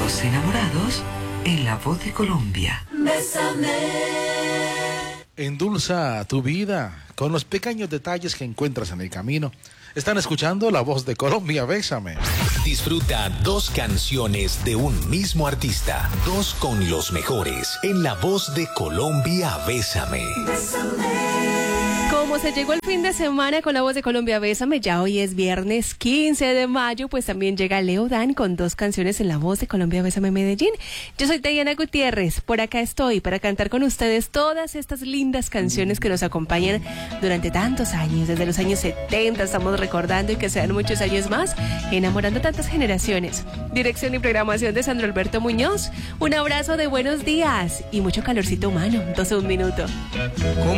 Dos enamorados en La Voz de Colombia. Bésame. Endulza tu vida con los pequeños detalles que encuentras en el camino. Están escuchando La Voz de Colombia, Bésame. Disfruta dos canciones de un mismo artista, dos con los mejores en La Voz de Colombia, Bésame. Como se llegó el fin de semana con La Voz de Colombia, Bésame, ya hoy es viernes 15 de mayo, pues también llega Leo Dan con dos canciones en La Voz de Colombia, Bésame, Medellín. Yo soy Diana Gutiérrez, por acá estoy para cantar con ustedes todas estas lindas canciones que nos acompañan durante tantos años, desde los años 70 estamos recordando y que sean muchos años más, enamorando tantas generaciones. Dirección y programación de Sandro Alberto Muñoz, un abrazo de buenos días y mucho calorcito humano, 12 un minuto.